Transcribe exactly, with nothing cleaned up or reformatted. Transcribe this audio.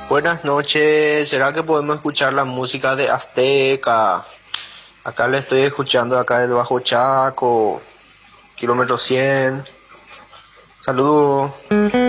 Buenas noches, ¿será que podemos escuchar la música de Azteca? Acá le estoy escuchando acá del Bajo Chaco, kilómetro cien. Saludos.